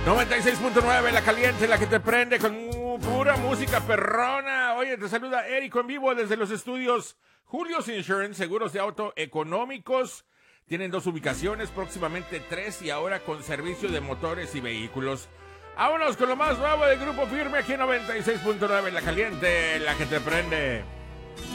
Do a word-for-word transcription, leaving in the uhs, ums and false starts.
noventa y seis punto nueve, la caliente, la que te prende con mu- pura música perrona. Oye, te saluda Érico en vivo desde los estudios Julio's Insurance, seguros de auto económicos. Tienen dos ubicaciones, próximamente tres, y ahora con servicio de motores y vehículos. Vámonos con lo más nuevo del Grupo Firme aquí en noventa y seis punto nueve, la caliente, la que te prende.